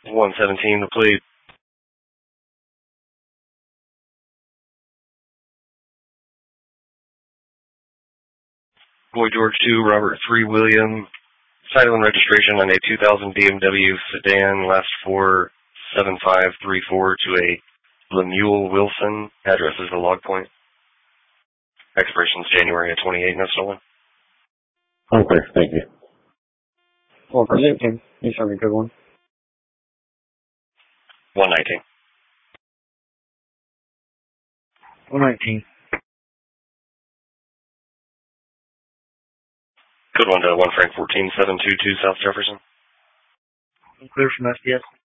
117, the plate. Boy George 2, Robert 3, William. Title and registration on a 2000 BMW sedan, last 47534 to a Lemuel Wilson. Address is the log point. Expiration is January of 28, no stolen. Okay, thank you. Well, present him. You have a good one. 119. 119. Code 1 to 1 Frank 14, 722 South Jefferson. Clear from SDS.